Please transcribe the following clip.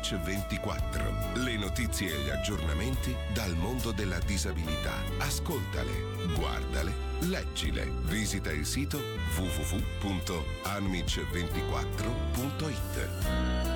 Amici 24. Le notizie e gli aggiornamenti dal mondo della disabilità. Ascoltale, guardale, leggile. Visita il sito www.amic24.it.